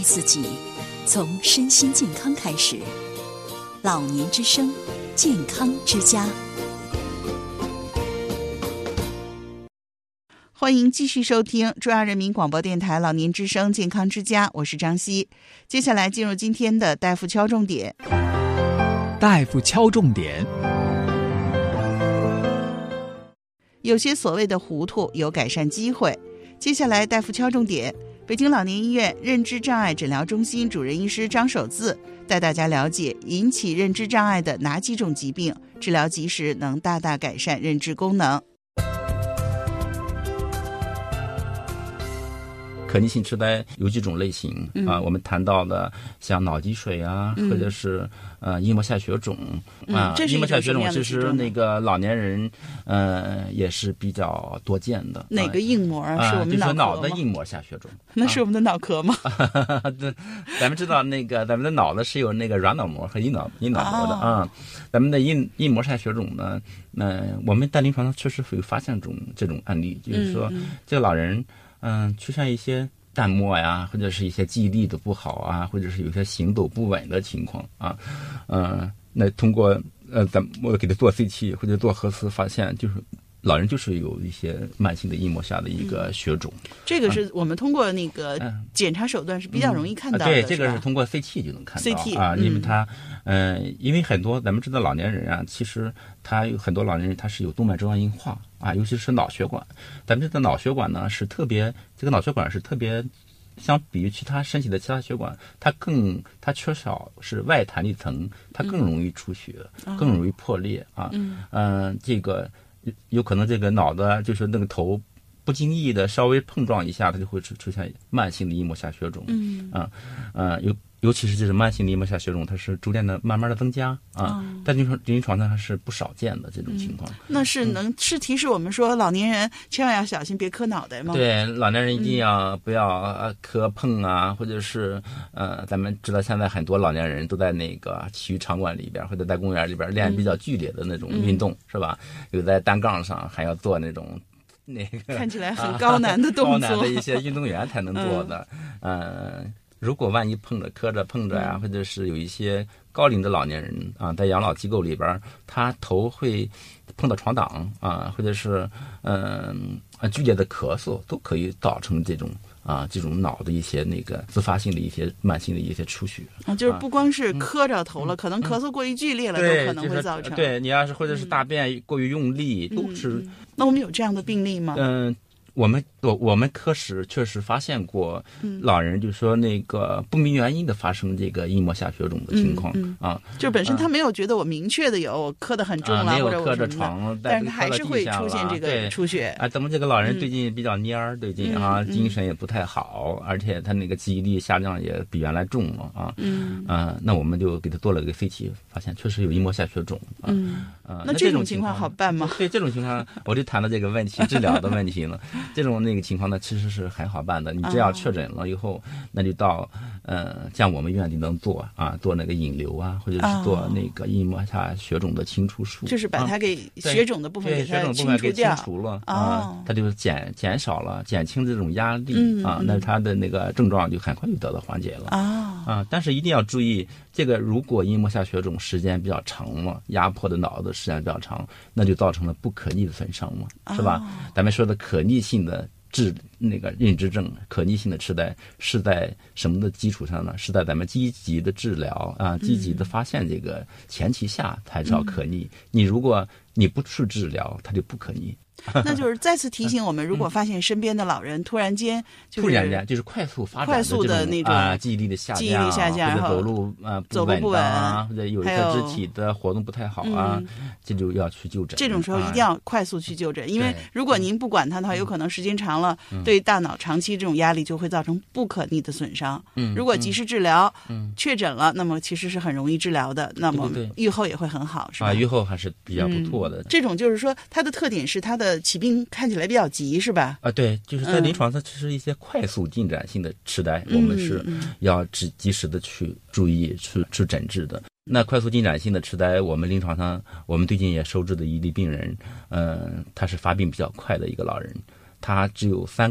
自己，从身心健康开始。老年之声，健康之家。 欢迎继续收听中央人民广播电台老年之声健康之家，我是张希。接下来进入今天的大夫敲重点。 大夫敲重点。 有些所谓的糊涂有改善机会。接下来大夫敲重点，北京老年医院认知障碍诊疗中心主任医师张守字带大家了解引起认知障碍的哪几种疾病，治疗及时能大大改善认知功能。 可逆性痴呆有几种类型啊，我们谈到的像脑积水啊，或者是硬膜下血肿啊，硬膜下血肿其实那个老年人也是比较多见的。 哪个硬膜啊？是我们就是脑的硬膜下血肿。 那是我们的脑壳吗？ 咱们知道那个咱们的脑呢是有那个软脑膜和硬脑膜的啊。咱们的硬膜下血肿呢，我们在临床上确实会发现这种案例，就是说这个老人出现一些淡漠呀，或者是一些记忆力的不好啊，或者是有些行走不稳的情况啊，那通过我给他做 CT 或者做核磁，发现就是老人就是有一些慢性的硬膜下的一个血肿。这个是我们通过那个检查手段是比较容易看到的。 对，这个是通过 CT 就能看到 CT 啊，因为他因为很多咱们知道老年人啊，其实他有很多老年人他是有动脉粥样硬化啊，尤其是脑血管。咱们这个脑血管呢是特别，这个脑血管是特别，相比于其他身体的其他血管，它缺少是外弹力层，它更容易出血，更容易破裂啊。这个有可能这个脑的就是那个头不经意的稍微碰撞一下，它就会出现慢性的硬膜下血肿。尤其是这种慢性的硬膜下血肿，它是逐渐的慢慢的增加啊，在临床上还是不少见的这种情况。 那是是提示我们说老年人千万要小心，别磕脑袋吗？ 对，老年人一定要不要磕碰啊，或者是咱们知道现在很多老年人都在那个体育场馆里边或者在公园里边练比较剧烈的那种运动，是吧？有在单杠上还要做那种那个看起来很高难的动作， 高难的一些运动员才能做的。如果万一磕着碰着呀，或者是有一些高龄的老年人啊，在养老机构里边，他头会碰到床挡啊，或者是剧烈的咳嗽，都可以造成这种脑的一些那个自发性的一些慢性的一些出血啊，就是不光是磕着头了，可能咳嗽过于剧烈了，都可能会造成。 对，你要是或者是大便过于用力，都是。 那我们有这样的病例吗？ 我们科室确实发现过老人就是说那个不明原因的发生这个硬膜下血肿的情况啊， 就本身他没有觉得我明确的有磕得很重了， 没有磕着床， 但是他还是会出现这个出血啊。咱们这个老人最近比较蔫儿，最近精神也不太好，而且他那个记忆力下降也比原来重了啊。那我们就给他做了个 CT， 发现确实有硬膜下血肿那这种情况好办吗？ 对，这种情况我就谈到这个问题，治疗的问题了。这种那个情况呢，其实是很好办的。你只要确诊了以后，那就到像我们医院里能做做那个引流啊，或者是做那个硬膜下血肿的清除术， 就是把它给血肿的部分给它清除了它就减少了，减轻这种压力那它的那个症状就很快就得到缓解了但是一定要注意，这个如果硬膜下血肿时间比较长了，压迫的脑的时间比较长，那就造成了不可逆的损伤嘛，是吧？咱们说的可逆性的那个认知症，可逆性的痴呆是在什么的基础上呢？是在咱们积极的治疗积极的发现这个前提下才叫可逆。你如果你不去治疗，它就不可逆。 那就是再次提醒我们，如果发现身边的老人突然间就是快速发展的那种记忆力的下降，或者走路不稳或者有一些肢体的活动不太好这就要去就诊。 这种时候一定要快速去就诊，因为如果您不管它的话，有可能时间长了，对大脑长期这种压力就会造成不可逆的损伤。如果及时治疗，确诊了，那么其实是很容易治疗的，那么预后也会很好，是吧？ 预后还是比较不错的。 这种就是说，它的特点是它的起病看起来比较急，是吧？ 对，就是在临床上，其实一些快速进展性的痴呆，我们是要及时的去注意去诊治的。那快速进展性的痴呆，我们临床上我们最近也收治的一例病人，他是发病比较快的一个老人，他只有3